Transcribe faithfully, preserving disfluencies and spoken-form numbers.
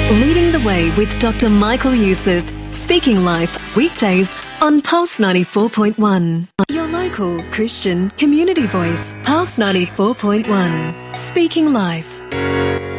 Leading the Way with Doctor Michael Youssef. Speaking Life, weekdays on Pulse ninety-four point one. Your local Christian community voice, Pulse ninety-four point one. Speaking Life.